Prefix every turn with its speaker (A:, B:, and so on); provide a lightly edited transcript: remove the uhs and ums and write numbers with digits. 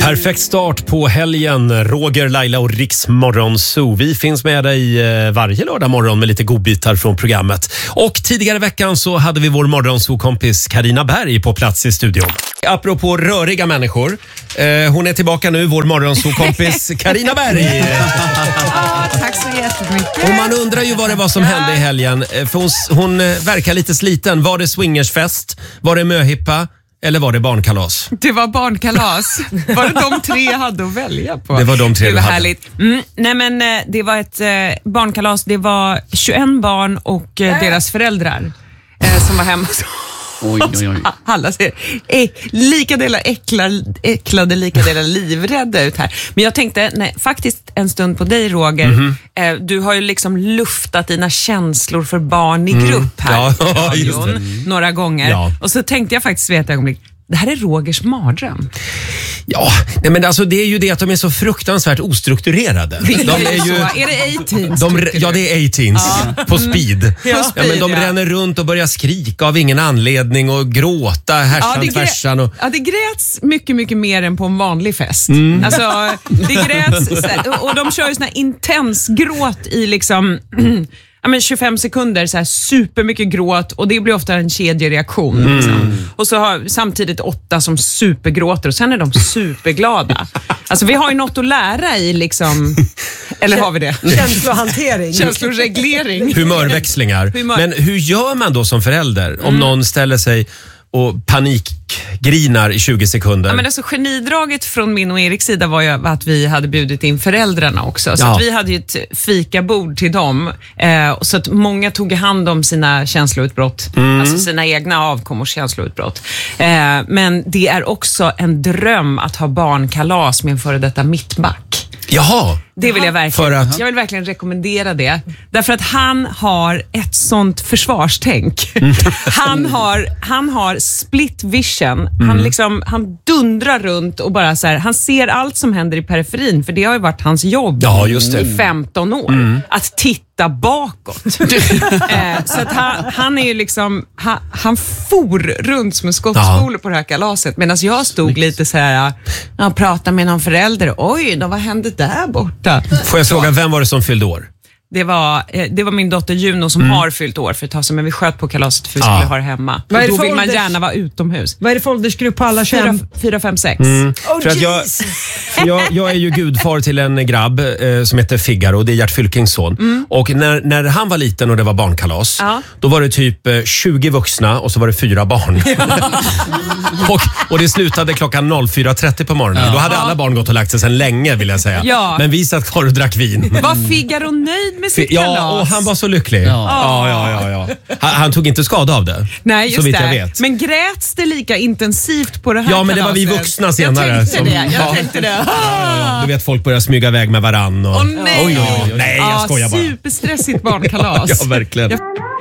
A: Perfekt start på helgen. Roger, Laila och Riks Morgonzoo. Vi finns med dig varje lördag morgon med lite godbitar från programmet. Och tidigare i veckan så hade vi vår Morgonzoo-kompis Carina Berg på plats i studion. Apropå röriga människor. Hon är tillbaka nu, vår Morgonzoo-kompis Carina Berg.
B: Tack så jättemycket.
A: Och man undrar ju vad det var som hände i helgen. För hon verkar lite sliten. Var det swingersfest? Var det möhippa? Eller var det barnkalas?
B: Det var barnkalas. Var det de tre jag hade att välja på?
A: Det var de tre
B: det var
A: du hade.
B: härligt. Nej men det var ett barnkalas. Det var 21 barn och deras föräldrar som var hemma.
C: Oj.
B: Alla ser lika delar äcklade, lika delar livrädda ut här. Men jag tänkte faktiskt en stund på dig, Roger. Du har ju liksom luftat dina känslor för barn i grupp här i radion några gånger. Ja. Och så tänkte jag faktiskt vid ett ögonblick, det här är Rogers mardröm.
A: Ja, nej men alltså det är ju det att de är så fruktansvärt ostrukturerade.
B: Är det A-teens?
A: Ja, det är A-teens på speed.
B: Ja,
A: men de ränner runt och börjar skrika av ingen anledning och gråta härsan tvärsan.
B: Ja, det gräts mycket, mycket mer än på en vanlig fest. Alltså, det gräts och de kör ju sån här intens gråt i liksom 25 sekunder, så här supermycket gråt, och det blir ofta en kedjereaktion. Liksom. Och så har samtidigt 8 som supergråter och sen är de superglada. Alltså vi har ju något att lära i liksom, eller har vi det?
D: Känslohantering.
B: Känsloreglering.
A: Humörväxlingar. Men hur gör man då som förälder om någon ställer sig och panikgrinar i 20 sekunder?
B: Ja, men alltså, genidraget från min och Eriks sida var ju att vi hade bjudit in föräldrarna också. Så att vi hade ju ett fikabord till dem. Så att många tog hand om sina känsloutbrott. Alltså sina egna avkommors känsloutbrott. Men det är också en dröm att ha barnkalas med en före detta mittback.
A: Jaha.
B: Det vill jag verkligen. Jag vill verkligen rekommendera det. Därför att han har ett sånt försvarstänk. Han har split vision. Han dundrar runt och bara så här, han ser allt som händer i periferin, för det har ju varit hans jobb i 15 år. Att titta bakåt. Så att han är ju liksom, han for runt som en skottspole på det här kalaset, medan jag stod lite så här och pratade med någon förälder. Oj, vad hände där borta?
A: Får jag fråga, vem var det som fyllde år?
B: Det var min dotter Juno som har fyllt år för ett tag sedan, men vi sköt på kalaset för vi skulle ha det hemma. Och då vill man gärna vara utomhus.
D: Vad är det för åldersgrupp på alla
B: 4, 5, 6.
A: Jag är ju gudfar till en grabb som heter Figaro, och det är Gert Fylkings son. Och när han var liten och det var barnkalas, då var det typ 20 vuxna och så var det 4 barn. och det slutade klockan 04.30 på morgonen. Då hade alla barn gått och lagt sig sedan länge, vill jag säga.
B: Ja.
A: Men vi satt kvar och drack vin.
B: Var Figaro nöjd med sitt kalas?
A: Ja, och han var så lycklig. Ja. Han tog inte skada av det.
B: Nej, just
A: så vitt
B: det.
A: jag vet.
B: Men gräts det lika intensivt på det här
A: kalaset? Ja, men det var vi
B: kalaset?
A: vuxna senare.
B: Jag tänkte det.
A: Du vet, folk börjar smyga iväg med varann.
B: Nej.
A: Nej, jag skojar bara.
B: Superstressigt barnkalas.
A: Ja, verkligen.